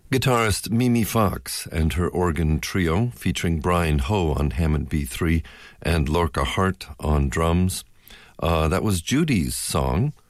Guitarist Mimi Fox and her organ trio featuring Brian Ho on Hammond B3 and Lorca Hart on drums. That was Judy's song,